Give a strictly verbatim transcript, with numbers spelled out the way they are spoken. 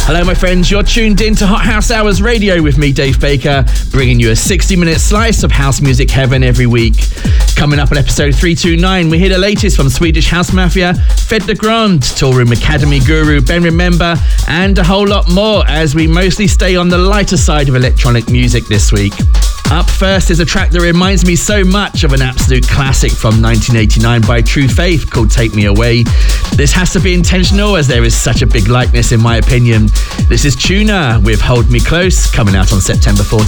Hello, my friends. You're tuned in to Hot House Hours Radio with me, Dave Baker, bringing you a sixty-minute slice of house music heaven every week. Coming up on episode three twenty-nine, we hear the latest from Swedish House Mafia, Fed de Grand, Toolroom Academy guru Ben Remember, and a whole lot more as we mostly stay on the lighter side of electronic music this week. Up first is a track that reminds me so much of an absolute classic from nineteen eighty-nine by True Faith called Take Me Away. This has to be intentional as there is such a big likeness in my opinion. This is Tuna with Hold Me Close, coming out on September fourteenth.